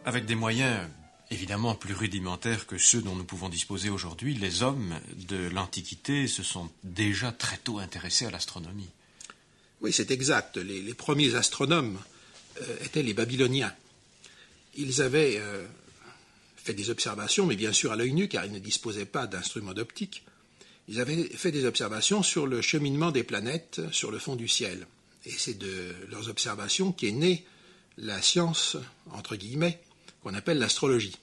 Avec des moyens évidemment plus rudimentaires que ceux dont nous pouvons disposer aujourd'hui, les hommes de l'Antiquité se sont déjà très tôt intéressés à l'astronomie. Oui, c'est exact. Les premiers astronomes étaient les Babyloniens. Ils avaient fait des observations, mais bien sûr à l'œil nu, car ils ne disposaient pas d'instruments d'optique. Ils avaient fait des observations sur le cheminement des planètes sur le fond du ciel. Et c'est de leurs observations qu'est née la science, entre guillemets, qu'on appelle l'astrologie.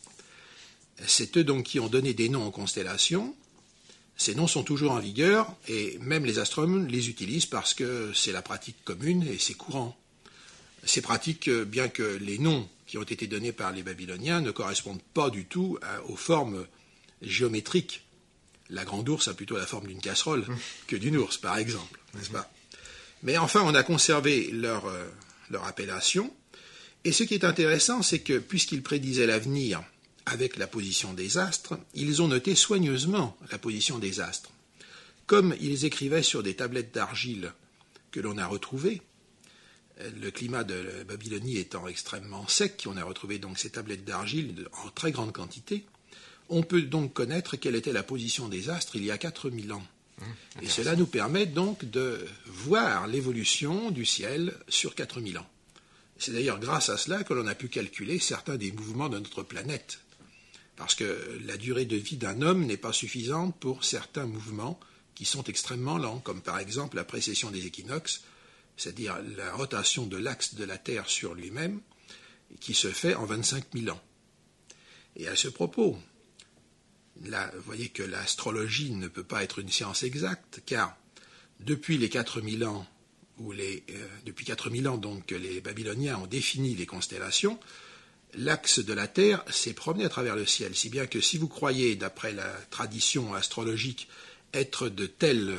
C'est eux donc qui ont donné des noms aux constellations. Ces noms sont toujours en vigueur et même les astronomes les utilisent parce que c'est la pratique commune et c'est courant. Ces pratiques, bien que les noms qui ont été donnés par les Babyloniens ne correspondent pas du tout aux formes géométriques. La grande ours a plutôt la forme d'une casserole que d'une ours, par exemple, n'est-ce pas? Mais enfin, on a conservé leur appellation. Et ce qui est intéressant, c'est que puisqu'ils prédisaient l'avenir avec la position des astres, ils ont noté soigneusement la position des astres. Comme ils écrivaient sur des tablettes d'argile que l'on a retrouvées, le climat de la Babylonie étant extrêmement sec, on a retrouvé donc ces tablettes d'argile en très grande quantité, on peut donc connaître quelle était la position des astres il y a 4000 ans. Et cela nous permet donc de voir l'évolution du ciel sur 4000 ans. C'est d'ailleurs grâce à cela que l'on a pu calculer certains des mouvements de notre planète. Parce que la durée de vie d'un homme n'est pas suffisante pour certains mouvements qui sont extrêmement lents, comme par exemple la précession des équinoxes, c'est-à-dire la rotation de l'axe de la Terre sur lui-même, qui se fait en 25 000 ans. Et à ce propos, là, vous voyez que l'astrologie ne peut pas être une science exacte, car depuis les 4000 ans, depuis 4000 ans donc, que les Babyloniens ont défini les constellations, l'axe de la Terre s'est promené à travers le ciel, si bien que si vous croyez, d'après la tradition astrologique, être de tel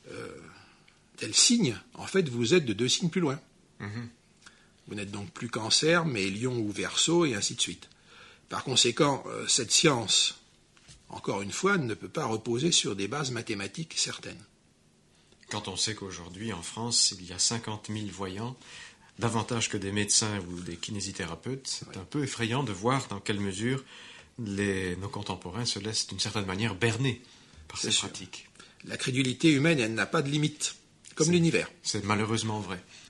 signe, en fait, vous êtes de 2 signes plus loin. Vous n'êtes donc plus Cancer, mais Lion ou Verseau, et ainsi de suite. Par conséquent, cette science, encore une fois, ne peut pas reposer sur des bases mathématiques certaines. Quand on sait qu'aujourd'hui, en France, il y a 50 000 voyants, davantage que des médecins ou des kinésithérapeutes, c'est un peu effrayant de voir dans quelle mesure nos contemporains se laissent d'une certaine manière berner par ces pratiques. La crédulité humaine, elle n'a pas de limite, comme l'univers. C'est malheureusement vrai.